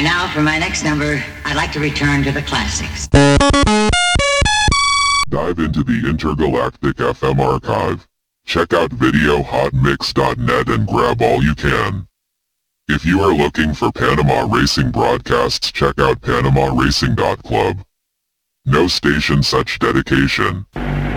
And now for my next number, I'd like to return to the classics. Dive into the intergalactic FM archive. Check out videohotmix.net and grab all you can. If you are looking for Panama Racing broadcasts, check out PanamaRacing.club. No station such dedication.